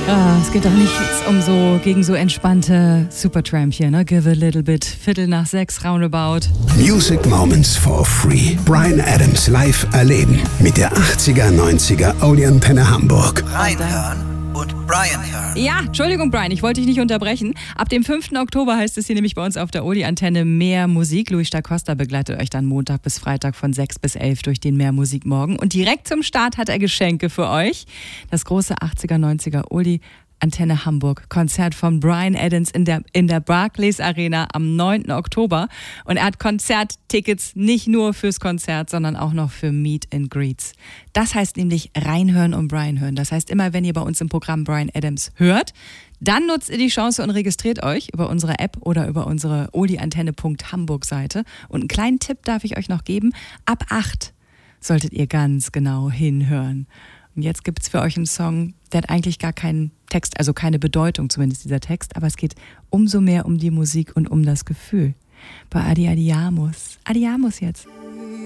Es geht doch nicht gegen so entspannte Supertramp hier, ne? Give a little bit. 5:45 roundabout. Music Moments for Free. Bryan Adams live erleben mit der 80er, 90er Audi-Antenne Hamburg. Reinhören und Bryan hören. Ja, Entschuldigung, Bryan, ich wollte dich nicht unterbrechen. Ab dem 5. Oktober heißt es hier nämlich bei uns auf der Audi-Antenne mehr Musik. Luis da Costa begleitet euch dann Montag bis Freitag von 6 bis 11 durch den Mehr Musik morgen. Und direkt zum Start hat er Geschenke für euch. Das große 80er, 90er Audi-Antenne Hamburg Konzert von Bryan Adams in der Barclays Arena am 9. Oktober. Und er hat Konzerttickets nicht nur fürs Konzert, sondern auch noch für Meet and Greets. Das heißt nämlich reinhören und Bryan hören. Das heißt, immer wenn ihr bei uns im Programm Bryan Adams hört, dann nutzt ihr die Chance und registriert euch über unsere App oder über unsere audiantenne.hamburg-Seite. Und einen kleinen Tipp darf ich euch noch geben. Ab 8 solltet ihr ganz genau hinhören. Und jetzt gibt es für euch einen Song, der hat eigentlich gar keinen Text, also keine Bedeutung zumindest dieser Text, aber es geht umso mehr um die Musik und um das Gefühl. Bei Adi Adi Amos. Adi Amos jetzt.